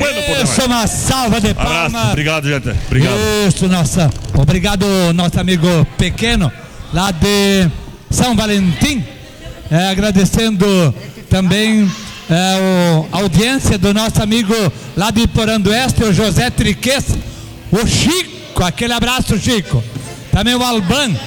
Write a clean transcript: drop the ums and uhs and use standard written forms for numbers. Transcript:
bueno, Isso, uma salva de palmas. Abraço, obrigado, gente. Obrigado. Isso, obrigado, nosso amigo pequeno, lá de São Valentim. Agradecendo também a audiência do nosso amigo lá de Porã do Oeste, o José Triques, o Chico, aquele abraço, Chico. Também o Alban,